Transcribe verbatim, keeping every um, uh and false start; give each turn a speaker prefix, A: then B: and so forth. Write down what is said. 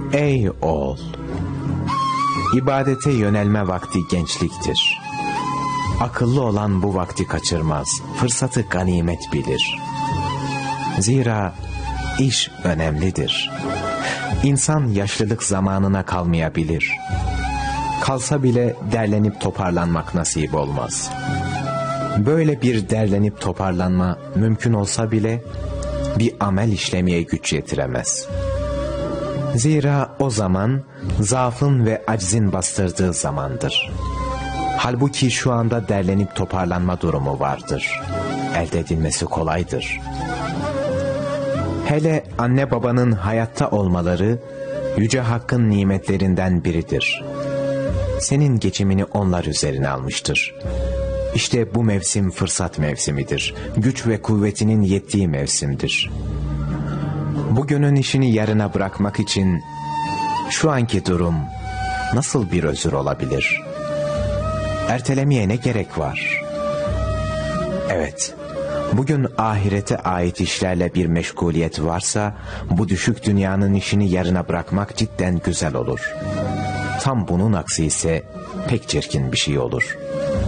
A: Ey oğul! İbadete yönelme vakti gençliktir. Akıllı olan bu vakti kaçırmaz, fırsatı ganimet bilir. Zira iş önemlidir. İnsan yaşlılık zamanına kalmayabilir. Kalsa bile derlenip toparlanmak nasip olmaz. Böyle bir derlenip toparlanma mümkün olsa bile bir amel işlemeye güç yetiremez. Zira o zaman zaafın ve aczin bastırdığı zamandır. Halbuki şu anda derlenip toparlanma durumu vardır. Elde edilmesi kolaydır. Hele anne babanın hayatta olmaları Yüce Hakk'ın nimetlerinden biridir. Senin geçimini onlar üzerine almıştır. İşte bu mevsim fırsat mevsimidir. Güç ve kuvvetinin yettiği mevsimdir. Bugünün işini yarına bırakmak için şu anki durum nasıl bir özür olabilir? Ertelemeye ne gerek var? Evet, bugün ahirete ait işlerle bir meşguliyet varsa, bu düşük dünyanın işini yarına bırakmak cidden güzel olur. Tam bunun aksi ise pek çirkin bir şey olur.